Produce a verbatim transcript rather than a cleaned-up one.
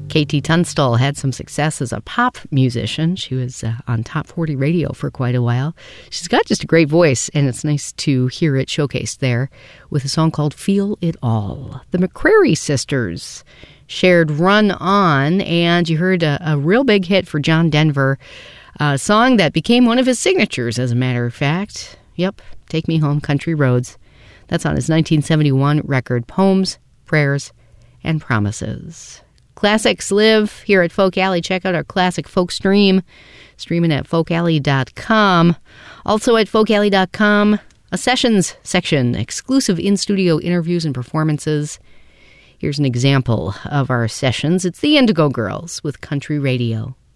K T Tunstall had some success as a pop musician. She was uh, on Top forty radio for quite a while. She's got just a great voice, and it's nice to hear it showcased there with a song called Feel It All. The McCrary sisters shared Run On, and you heard a, a real big hit for John Denver, a song that became one of his signatures, as a matter of fact. Yep, Take Me Home, Country Roads. That's on his nineteen seventy-one record, Poems, Prayers, and Promises. Classics live here at Folk Alley. Check out our classic folk stream, streaming at folk alley dot com. Also at folk alley dot com, a sessions section, exclusive in-studio interviews and performances. Here's an example of our sessions. It's the Indigo Girls with Country Radio.